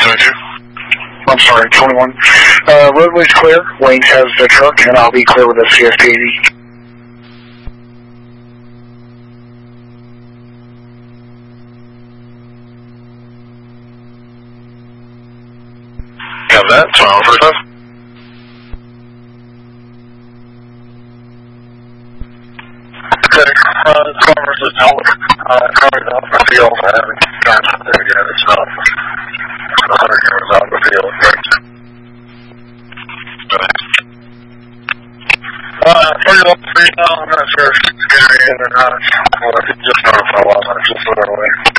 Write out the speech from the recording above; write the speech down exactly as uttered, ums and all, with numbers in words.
twenty-two. I'm sorry, twenty-one. Uh, roadway's clear. Wayne has the truck, and I'll be clear with the C S P eighty. Got that. twenty-one forty-five. Okay, uh, Congress is out. Uh, Congress out in the field. I haven't gotten there yet. It's not one hundred yards out in the field, right? Uh, pretty low speed now. I'm not sure if it's scary in or not. Well, I could just notify while I'm just further away.